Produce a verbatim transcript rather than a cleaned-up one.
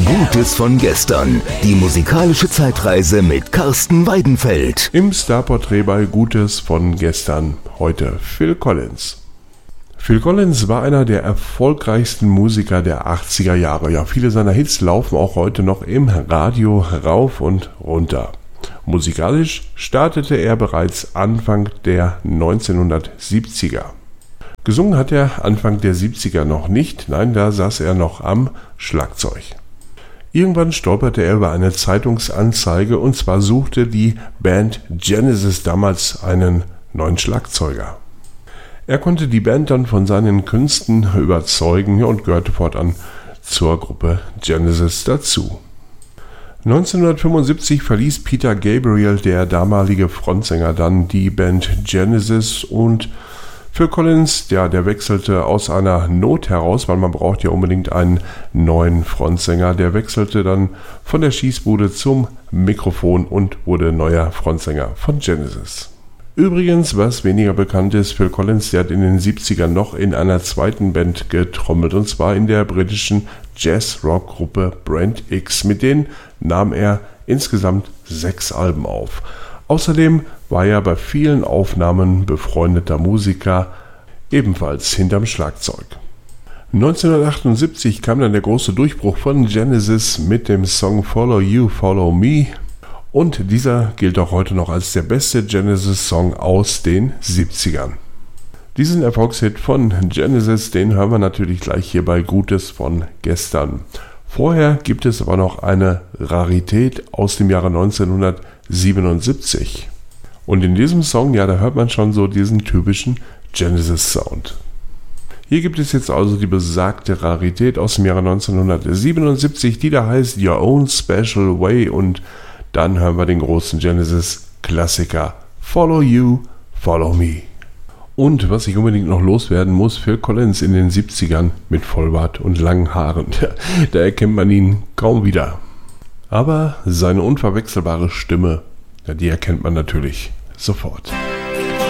Gutes von gestern. Die musikalische Zeitreise mit Carsten Weidenfeld. Im Starporträt bei Gutes von gestern. Heute Phil Collins. Phil Collins war einer der erfolgreichsten Musiker der achtziger Jahre. Ja, viele seiner Hits laufen auch heute noch im Radio rauf und runter. Musikalisch startete er bereits Anfang der neunzehnhundertsiebziger. Gesungen hat er Anfang der siebziger noch nicht, nein, da saß er noch am Schlagzeug. Irgendwann stolperte er über eine Zeitungsanzeige und zwar suchte die Band Genesis damals einen neuen Schlagzeuger. Er konnte die Band dann von seinen Künsten überzeugen und gehörte fortan zur Gruppe Genesis dazu. neunzehnhundertfünfundsiebzig verließ Peter Gabriel, der damalige Frontsänger, dann die Band Genesis und Phil Collins, ja, der wechselte aus einer Not heraus, weil man braucht ja unbedingt einen neuen Frontsänger. Der wechselte dann von der Schießbude zum Mikrofon und wurde neuer Frontsänger von Genesis. Übrigens, was weniger bekannt ist, Phil Collins, der hat in den siebzigern noch in einer zweiten Band getrommelt, und zwar in der britischen Jazz-Rock-Gruppe Brand X. Mit denen nahm er insgesamt sechs Alben auf. Außerdem war er bei vielen Aufnahmen befreundeter Musiker, ebenfalls hinterm Schlagzeug. neunzehnhundertachtundsiebzig kam dann der große Durchbruch von Genesis mit dem Song Follow You, Follow Me, und dieser gilt auch heute noch als der beste Genesis-Song aus den siebzigern. Diesen Erfolgshit von Genesis, den hören wir natürlich gleich hier bei Gutes von gestern. Vorher gibt es aber noch eine Rarität aus dem Jahre neunzehnhundertsiebenundsiebzig. Und in diesem Song, ja, da hört man schon so diesen typischen Genesis-Sound. Hier gibt es jetzt also die besagte Rarität aus dem Jahre neunzehnhundertsiebenundsiebzig, die da heißt Your Own Special Way, und dann hören wir den großen Genesis-Klassiker Follow You, Follow Me. Und was ich unbedingt noch loswerden muss, Phil Collins in den siebzigern mit Vollbart und langen Haaren. Da erkennt man ihn kaum wieder. Aber seine unverwechselbare Stimme, ja, die erkennt man natürlich sofort.